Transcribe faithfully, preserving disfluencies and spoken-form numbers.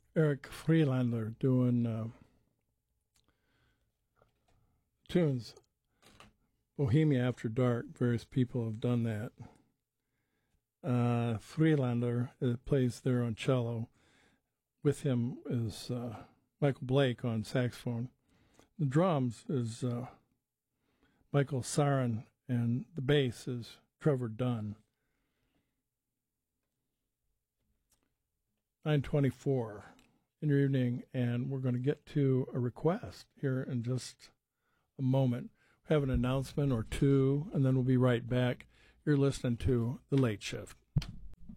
Eric Freelander doing uh, tunes. Bohemia After Dark, various people have done that. Uh, Freelander uh, plays there on cello. With him is uh, Michael Blake on saxophone. The drums is uh, Michael Sarin, and the bass is Trevor Dunn. nine twenty-four in your evening, and we're going to get to a request here in just a moment. We have an announcement or two, and then we'll be right back. You're listening to The Late Shift.